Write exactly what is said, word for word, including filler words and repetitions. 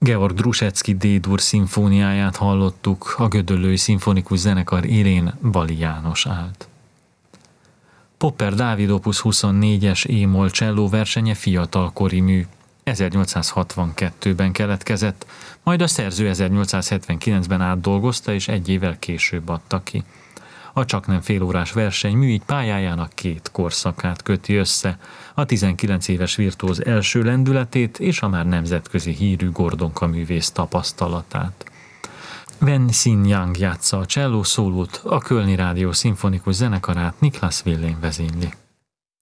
Georg Drusecki D-dur szimfóniáját hallottuk, a Gödöllői Szimfonikus Zenekar élén Bali János állt. Popper Dávid opus huszonnégyes é-moll cselló versenye fiatalkori mű. ezernyolcszázhatvankettőben keletkezett, majd a szerző ezernyolcszázhetvenkilencben átdolgozta és egy évvel később adta ki. A csaknem félórás verseny műígy pályájának két korszakát köti össze, a tizenkilenc éves virtuóz első lendületét és a már nemzetközi hírű Gordonka művész tapasztalatát. Wen Xin-yang játsza a cselló szólót, a Kölni Rádió Szimfonikus Zenekarát Niklas Willén vezényli.